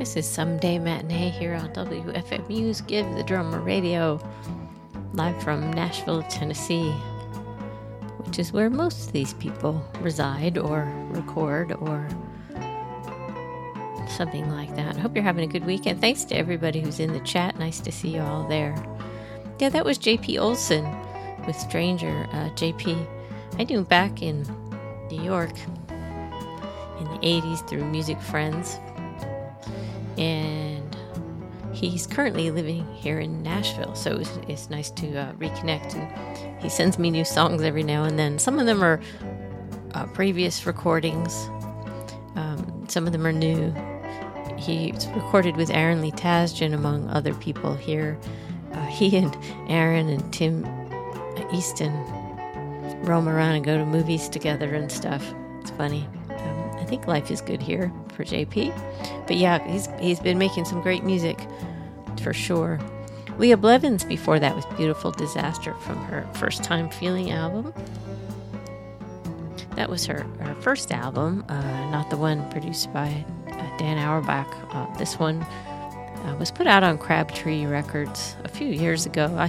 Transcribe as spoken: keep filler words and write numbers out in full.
This is Someday Matinee here on W F M U's Give the Drummer Radio, live from Nashville, Tennessee, which is where most of these people reside or record or something like that. I hope you're having a good weekend. Thanks to everybody who's in the chat. Nice to see you all there. Yeah, that was J P Olson with Stranger. Uh, J P, I knew him back in New York in the eighties through Music Friends. And he's currently living here in Nashville, so it's, it's nice to uh, reconnect. And he sends me new songs every now and then. Some of them are uh, previous recordings. Um, some of them are new. He's recorded with Aaron Lee Tasjan, among other people here. Uh, he and Aaron and Tim Easton roam around and go to movies together and stuff. It's funny. Um, I think life is good here for J P. But yeah, he's he's been making some great music for sure. Leah Blevins before that was Beautiful Disaster from her First Time Feeling album. That was her, her first album, uh, not the one produced by uh, Dan Auerbach. Uh, this one uh, was put out on Crabtree Records a few years ago. I